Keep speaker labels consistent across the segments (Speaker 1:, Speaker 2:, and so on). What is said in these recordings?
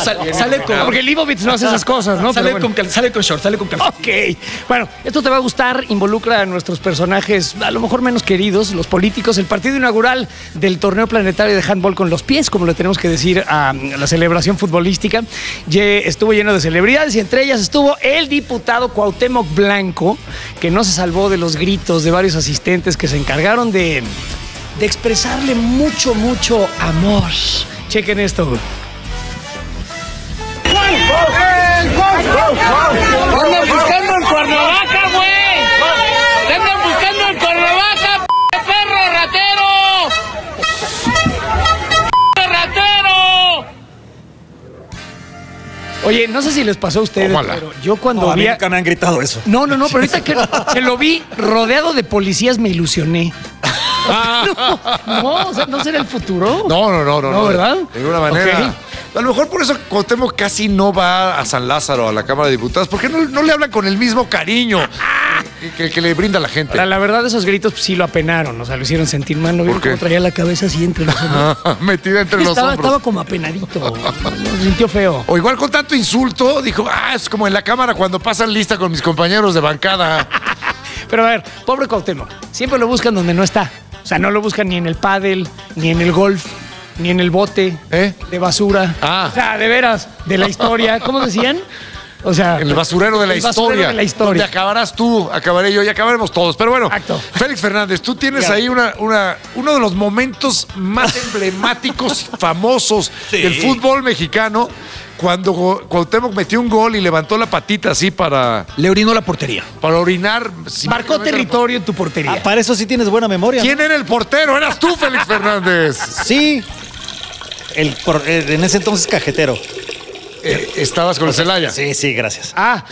Speaker 1: sale con...
Speaker 2: Porque Leibovitz no hace esas cosas, ¿no?
Speaker 1: Sale con short, sale con calcetín.
Speaker 2: Ok. Bueno, esto te va a gustar. Involucra a nuestros personajes, a lo mejor menos queridos, los políticos. El partido inaugural del torneo planetario de handball con los pies, como le tenemos que decir a la celebración futbolística, estuvo lleno de celebridades y entre ellas estuvo el diputado Cuauhtémoc Blanco, que no se salvó de los gritos de varios asistentes que se encargaron de expresarle mucho, mucho amor. Chequen esto.
Speaker 3: ¡Andan buscando el Cuernavaca, güey! ¡Andan buscando el Cuernavaca, perro ratero! ¡Ratero!
Speaker 2: Oye, no sé si les pasó a ustedes, pero yo cuando
Speaker 4: a mí
Speaker 2: vi...
Speaker 4: nunca me han gritado eso.
Speaker 2: No, pero ahorita que lo vi rodeado de policías me ilusioné. No, o sea, ¿no será el futuro?
Speaker 5: No,
Speaker 2: ¿verdad?
Speaker 5: De ninguna manera.
Speaker 2: Okay.
Speaker 5: A lo mejor por eso Cuauhtémoc casi no va a San Lázaro, a la Cámara de Diputados, porque no le hablan con el mismo cariño que le brinda la gente.
Speaker 2: Ahora, la verdad, esos gritos pues, sí lo apenaron, o sea, lo hicieron sentir mal. ¿No vieron cómo traía la cabeza así entre los hombros?
Speaker 5: Metida entre los hombros.
Speaker 2: Estaba como apenadito, se sintió feo.
Speaker 5: O igual con tanto insulto, dijo, es como en la Cámara cuando pasan lista con mis compañeros de bancada.
Speaker 2: Pero a ver, pobre Cuauhtémoc, siempre lo buscan donde no está. O sea, no lo buscan ni en el pádel, ni en el golf, ni en el bote de basura. O sea, de veras, de la historia. ¿Cómo decían? O sea,
Speaker 5: el basurero de la historia. Donde acabarás tú, acabaré yo y acabaremos todos. Pero bueno, Félix Fernández, tú tienes ahí uno de los momentos más emblemáticos, famosos del fútbol mexicano. Cuando Cuauhtémoc metió un gol y levantó la patita así para...
Speaker 1: Le orinó la portería.
Speaker 5: Para orinar.
Speaker 2: Marcó territorio en tu portería.
Speaker 4: Para eso sí tienes buena memoria.
Speaker 5: ¿Quién era el portero? Eras tú, Félix Fernández.
Speaker 4: Sí. En ese entonces cajetero.
Speaker 5: ¿Estabas con el Celaya?
Speaker 4: Sí, gracias.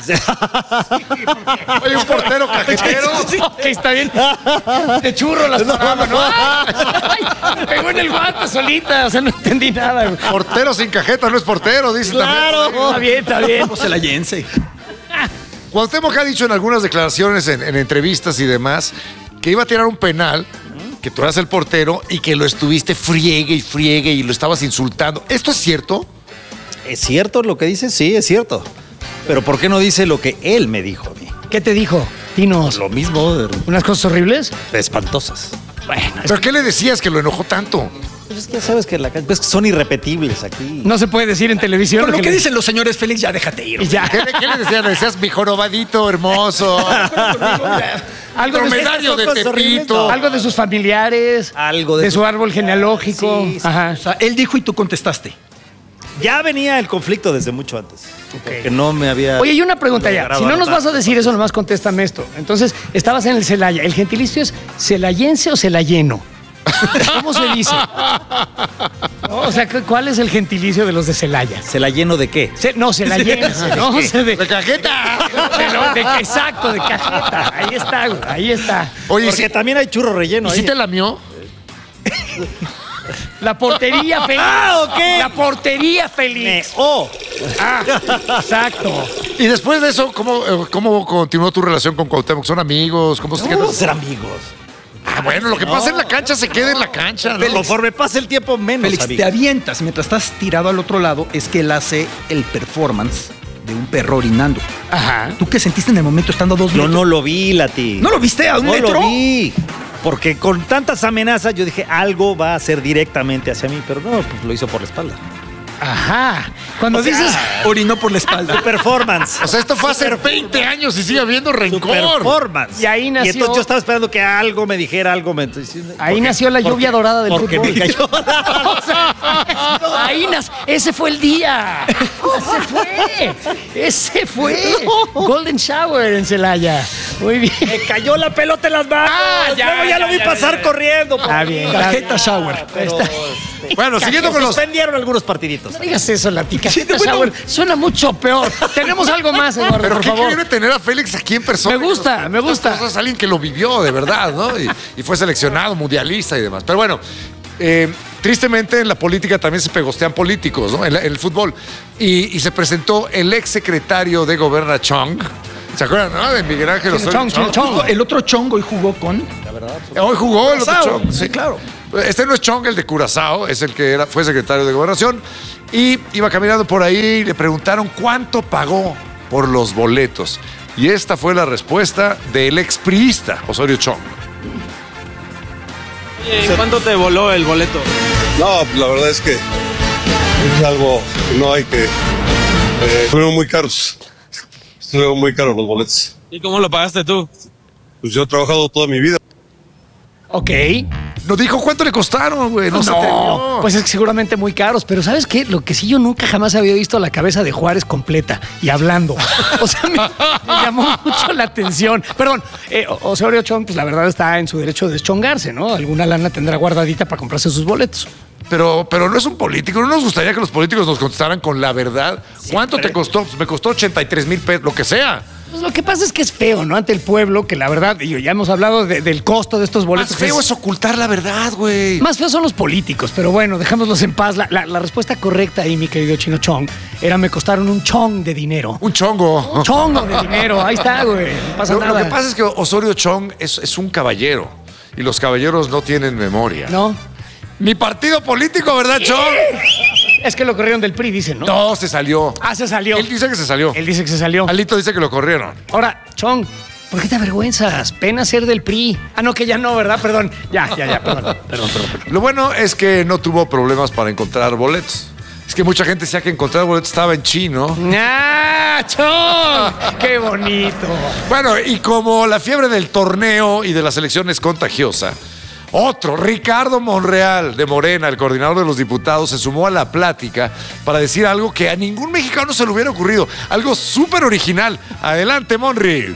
Speaker 5: Oye, un portero cajetero.
Speaker 2: Sí, está bien. De churro las paraba, ¿no? Me pegó en el guante solita, o sea, no entendí nada. Güey.
Speaker 5: Portero sin cajeta no es portero, dice también.
Speaker 2: Está bien.
Speaker 1: Celayense.
Speaker 5: Cuauhtémoc ha dicho en algunas declaraciones, en entrevistas y demás, que iba a tirar un penal, que tú eras el portero y que lo estuviste friegue y lo estabas insultando. ¿Esto es cierto?
Speaker 4: ¿Es cierto lo que dice? Sí, es cierto. Pero ¿por qué no dice lo que él me dijo a mí?
Speaker 2: ¿Qué te dijo? Dinos.
Speaker 4: Lo mismo.
Speaker 2: ¿Unas cosas horribles?
Speaker 4: Espantosas.
Speaker 2: Bueno.
Speaker 5: ¿Pero qué le decías que lo enojó tanto?
Speaker 4: Pues es que ya sabes que son irrepetibles aquí.
Speaker 2: No se puede decir en televisión.
Speaker 1: Con lo que dicen los señores, Félix, ya déjate ir.
Speaker 2: Ya.
Speaker 5: ¿Qué le decías? Le decías, mi jorobadito hermoso.
Speaker 2: Algo
Speaker 5: dromedario de Tepito.
Speaker 2: Algo de sus familiares.
Speaker 4: Algo
Speaker 2: de su árbol genealógico.
Speaker 4: Sí.
Speaker 2: Ajá.
Speaker 1: O sea, él dijo y tú contestaste.
Speaker 4: Ya venía el conflicto desde mucho antes. Que no me había...
Speaker 2: Oye, y una pregunta ya. Si no nos vas a decir eso, nomás contéstame esto. Entonces, estabas en el Celaya. ¿El gentilicio es celayense o celayeno? ¿Cómo se dice? No, o sea, ¿cuál es el gentilicio de los de Celaya?
Speaker 4: ¿Celayeno de qué?
Speaker 2: Celayense, ¿no?
Speaker 5: ¡De cajeta!
Speaker 2: Exacto, de cajeta. Ahí está, güey. Ahí está.
Speaker 5: Oye,
Speaker 4: porque también hay churro relleno
Speaker 5: ¿y
Speaker 4: ahí.
Speaker 5: si te lamió?
Speaker 2: La portería Félix.
Speaker 4: Ok.
Speaker 2: La portería Félix. Exacto.
Speaker 5: Y después de eso, ¿cómo continuó tu relación con Cuauhtémoc? ¿Son amigos? ¿Cómo se quedan?
Speaker 4: Ser amigos.
Speaker 5: Bueno, lo que pasa en la cancha se queda en la cancha, ¿no?
Speaker 4: Conforme pasa el tiempo, menos.
Speaker 1: Félix,
Speaker 4: amigo.
Speaker 1: te avientas mientras estás tirado al otro lado. Es que él hace el performance de un perro orinando.
Speaker 2: Ajá.
Speaker 1: ¿Tú qué sentiste en el momento estando a 2
Speaker 4: Yo
Speaker 1: metros?
Speaker 4: no lo vi, Lati.
Speaker 1: ¿No lo viste a un
Speaker 4: No
Speaker 1: metro?
Speaker 4: lo vi. Porque con tantas amenazas yo dije, algo va a hacer directamente hacia mí, pero no, pues lo hizo por la espalda.
Speaker 2: Ajá. Cuando dices...
Speaker 1: Orinó por la espalda.
Speaker 4: Su performance.
Speaker 5: O sea, esto fue hace 20 años y sigue habiendo
Speaker 4: Su
Speaker 5: rencor.
Speaker 4: performance.
Speaker 2: Y ahí nació-
Speaker 4: Y entonces yo estaba esperando que algo me dijera, algo me...
Speaker 2: Ahí nació la lluvia dorada del
Speaker 4: porque
Speaker 2: fútbol.
Speaker 4: me cayó.
Speaker 2: O sea, ahí nació. Ese fue el día. Ese fue. Golden Shower en Celaya. Muy bien.
Speaker 4: Me cayó la pelota en las manos. Luego ya lo vi pasar corriendo.
Speaker 2: Está bien.
Speaker 1: Cajeta shower.
Speaker 4: Pero,
Speaker 5: Bueno, siguiendo con los...
Speaker 4: suspendieron algunos partiditos.
Speaker 2: No digas eso, la tica.
Speaker 1: Sí, bueno.
Speaker 2: Shower. Suena mucho peor. Tenemos algo más, Eduardo,
Speaker 5: Pero
Speaker 2: por
Speaker 5: qué
Speaker 2: favor.
Speaker 5: increíble tener a Félix aquí en persona.
Speaker 2: Me gusta, me gusta.
Speaker 5: Estas cosas, alguien que lo vivió de verdad, ¿no? Y fue seleccionado, mundialista y demás. Pero bueno, tristemente en la política también se pegostean políticos, ¿no? En el fútbol. Y se presentó el ex secretario de Gobierno Chong. ¿Se acuerdan, no? De Miguel Ángel Osorio
Speaker 2: Chong.
Speaker 1: Justo el otro chongo hoy jugó con...
Speaker 5: Hoy jugó el otro
Speaker 1: Curazao.
Speaker 5: Chong.
Speaker 1: Sí, claro.
Speaker 5: Este no es Chong, el de Curazao, es el que fue secretario de Gobernación. Y iba caminando por ahí y le preguntaron cuánto pagó por los boletos. Y esta fue la respuesta del expriista Osorio Chong.
Speaker 6: ¿Cuánto te voló el boleto?
Speaker 7: No, la verdad es que es algo que no hay que... Fueron muy caros. Estuvieron muy caros los boletos.
Speaker 6: ¿Y cómo lo pagaste tú?
Speaker 7: Pues yo he trabajado toda mi vida.
Speaker 2: Ok.
Speaker 5: Nos dijo cuánto le costaron, güey. No se atrevió.
Speaker 2: Pues es que seguramente muy caros. Pero ¿sabes qué? Lo que sí yo nunca jamás había visto la cabeza de Juárez completa y hablando. O sea, me llamó mucho la atención. Perdón, Osorio Chong, pues la verdad está en su derecho de deschongarse, ¿no? Alguna lana tendrá guardadita para comprarse sus boletos.
Speaker 5: Pero no es un político. ¿No nos gustaría que los políticos nos contestaran con la verdad? ¿Cuánto te costó? Pues me costó 83,000 pesos, lo que sea.
Speaker 2: Pues lo que pasa es que es feo, ¿no? Ante el pueblo, que la verdad, y ya hemos hablado del costo de estos boletos.
Speaker 5: Más feo es ocultar la verdad, güey.
Speaker 2: Más feos son los políticos, pero bueno, dejémoslos en paz. La respuesta correcta ahí, mi querido Chino Chong, era me costaron un chong de dinero.
Speaker 5: Un chongo.
Speaker 2: Un chongo de dinero, ahí está, güey. No pasa nada.
Speaker 5: Lo que pasa es que Osorio Chong es un caballero y los caballeros no tienen memoria.
Speaker 2: ¿No?
Speaker 5: Mi partido político, ¿verdad, Chong?
Speaker 2: Es que lo corrieron del PRI, dicen, ¿no?
Speaker 5: No, se salió.
Speaker 2: Ah, se salió.
Speaker 5: Él dice que se salió.
Speaker 2: Él dice que se salió.
Speaker 5: Alito dice que lo corrieron.
Speaker 2: Ahora, Chong, ¿por qué te avergüenzas? Pena ser del PRI. Ah, no, que ya no, ¿verdad? Perdón. Ya, perdón.
Speaker 5: Lo bueno es que no tuvo problemas para encontrar boletos. Es que mucha gente decía que encontrar boletos estaba en chino.
Speaker 2: ¡Ah, Chong! ¡Qué bonito!
Speaker 5: Bueno, y como la fiebre del torneo y de la selección es contagiosa, otro, Ricardo Monreal de Morena, el coordinador de los diputados, se sumó a la plática para decir algo que a ningún mexicano se le hubiera ocurrido. Algo súper original. Adelante, Monri.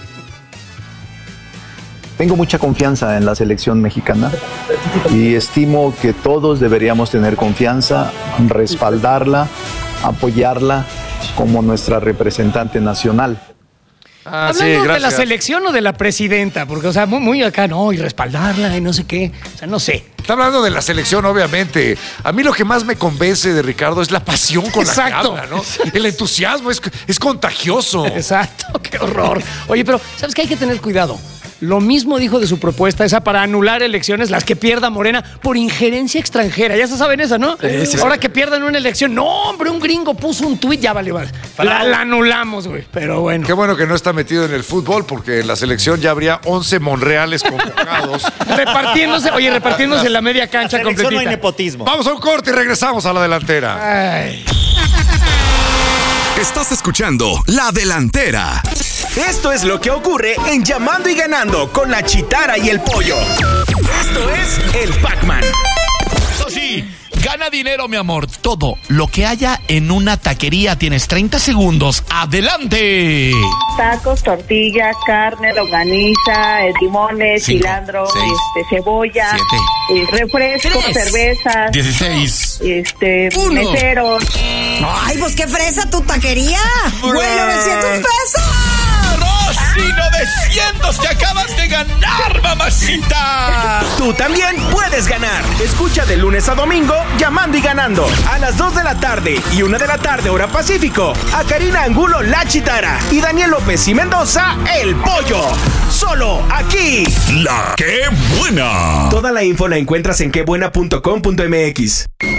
Speaker 8: Tengo mucha confianza en la selección mexicana y estimo que todos deberíamos tener confianza, respaldarla, apoyarla como nuestra representante nacional.
Speaker 2: Hablando de la selección o de la presidenta, porque, o sea, muy acá, no, y respaldarla y no sé qué. O sea, no sé.
Speaker 5: Está hablando de la selección, obviamente. A mí lo que más me convence de Ricardo es la pasión con la que habla, ¿no? El entusiasmo es contagioso.
Speaker 2: Exacto, qué horror. Oye, pero ¿sabes qué? Hay que tener cuidado. Lo mismo dijo de su propuesta esa para anular elecciones, las que pierda Morena por injerencia extranjera. Ya se saben esa, ¿no? Sí. Ahora que pierdan una elección. No, hombre, un gringo puso un tuit, ya vale. La anulamos, güey. Pero bueno.
Speaker 5: Qué bueno que no está metido en el fútbol, porque en la selección ya habría 11 Monreales convocados.
Speaker 2: repartiéndose en la media cancha completita.
Speaker 4: No hay nepotismo.
Speaker 5: Vamos a un corte y regresamos a la delantera.
Speaker 2: Ay.
Speaker 9: Estás escuchando La Delantera.
Speaker 10: Esto es lo que ocurre en Llamando y Ganando con la Chitara y el Pollo. Esto es el Pac-Man.
Speaker 3: Sí, gana dinero, mi amor. Todo lo que haya en una taquería. Tienes 30 segundos. ¡Adelante!
Speaker 11: Tacos, tortilla, carne, longaniza, limones,
Speaker 3: 5,
Speaker 11: cilantro,
Speaker 3: 6,
Speaker 11: cebolla,
Speaker 3: 7,
Speaker 11: refrescos,
Speaker 3: 3,
Speaker 11: cervezas,
Speaker 3: 16,
Speaker 11: 1, meseros.
Speaker 12: Ay, pues qué fresa tu taquería. Güey, 900 pesos.
Speaker 3: ¡Rosy, 900! ¡Te acabas de ganar, mamacita!
Speaker 10: Tú también puedes ganar. Escucha de lunes a domingo Llamando y Ganando a las 2 de la tarde y 1 de la tarde hora Pacífico a Karina Angulo, la Chitara, y Daniel López y Mendoza, el Pollo. Solo aquí.
Speaker 9: La Qué Buena.
Speaker 10: Toda la info la encuentras en quebuena.com.mx.